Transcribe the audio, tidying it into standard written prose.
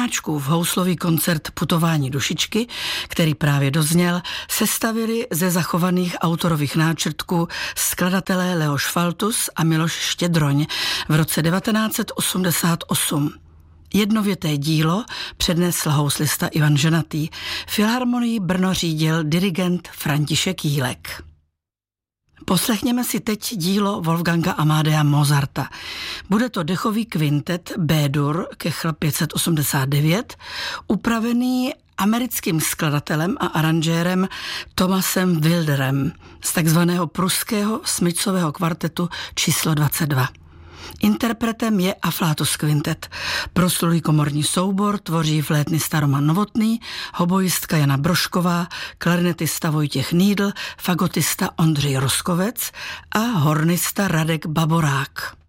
Janáčkův houslový koncert Putování dušičky, který právě dozněl, sestavili ze zachovaných autorových náčrtků skladatelé Leoš Faltus a Miloš Štědroň v roce 1988. Jednověté dílo přednesl houslista Ivan Ženatý. Filharmonii Brno řídil dirigent František Jílek. Poslechněme si teď dílo Wolfganga Amadea Mozarta. Bude to dechový kvintet B-dur Kechl 589, upravený americkým skladatelem a aranžérem Thomasem Wilderem z takzvaného pruského smyčcového kvartetu číslo 22. Interpretem je Afflatus Quintet. Proslulý komorní soubor tvoří flétnista Roman Novotný, hoboistka Jana Brošková, klarinetista Vojtěch Nýdl, fagotista Ondřej Roskovec a hornista Radek Baborák.